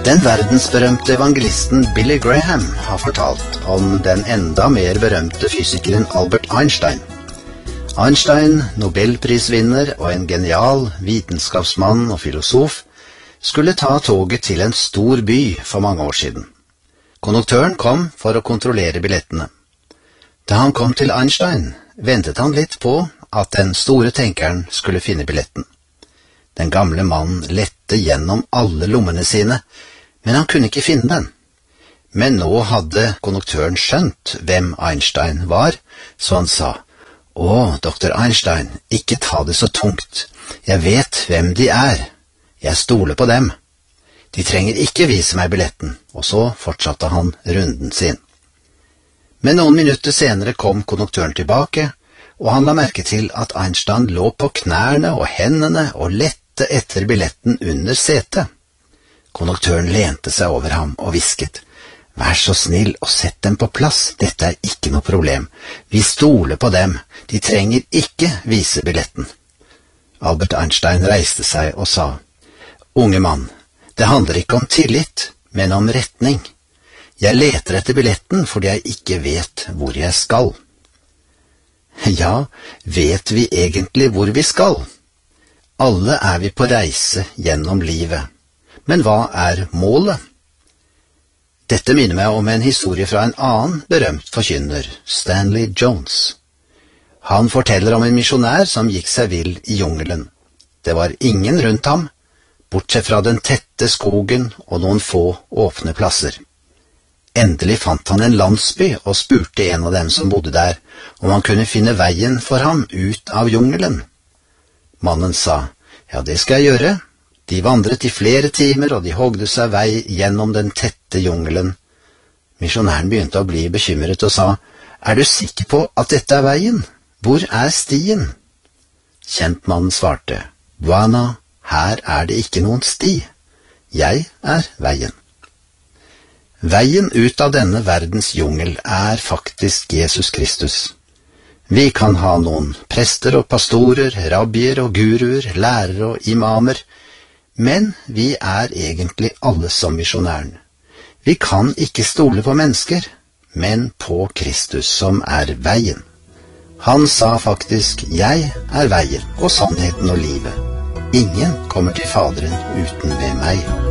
Den verdensberømte evangelisten Billy Graham har fortalt om den enda mer berømte fysikeren Albert Einstein. Einstein, Nobelprisvinner og en genial vitenskapsmann og filosof, skulle ta toget til en stor by for mange år siden. Konduktøren kom for å kontrollere billettene. Da han kom til Einstein, ventet han litt på at den store tenkeren skulle finne billetten. Den gamle mannen lette gjennom alle lommene sine, men han kunne ikke finne den. Men nå hadde konduktøren skjønt hvem Einstein var, så han sa: «Å, doktor Einstein, ikke ta det så tungt. Jeg vet hvem de er. Jeg stoler på dem. De trenger ikke vise meg billetten.» Og så fortsatte han runden sin. Men noen minutter senere kom konduktøren tilbake, og han la merke til at Einstein lå på knærne og hendene og lette etter billetten under setet. Konduktøren lente seg over ham og hvisket: «Vær så snill og sett dem på plass, dette er ikke noe problem. Vi stoler på dem, de trenger ikke vise billetten.» Albert Einstein reiste seg og sa: «Unge mann, det handler ikke om tillit, men om retning. Jeg leter etter billetten fordi jeg ikke vet hvor jeg skal.» Ja, vet vi egentlig hvor vi skal? Alle er vi på reise gjennom livet. Men hva er målet? Dette minner meg om en historie fra en annen berømt forkynner, Stanley Jones. Han forteller om en misjonær som gikk seg vill i jungelen. Det var ingen rundt ham, bortsett fra den tette skogen og noen få åpne plasser. Endelig fant han en landsby og spurte en av dem som bodde der, om han kunne finne veien for ham ut av jungelen. Mannen sa: «Ja, det skal jeg gjøre.» De vandret i flere timer, og de hogde seg vei gjennom den tette jungelen. Misjonæren begynte å bli bekymret og sa: «Er du sikker på at dette er veien? Hvor er stien?» Kjentmannen svarte: «Buana, her er det ikke noen sti. Jeg er veien.» Veien ut av denne verdens jungel er faktisk Jesus Kristus. Vi kan ha noen prester og pastorer, rabbier og guruer, lærere og imamer, men vi er egentlig alle som misjonæren. Vi kan ikke stole på mennesker, men på Kristus som er veien. Han sa faktisk: «Jeg er veien og sannheten og livet. Ingen kommer til Faderen uten ved meg.»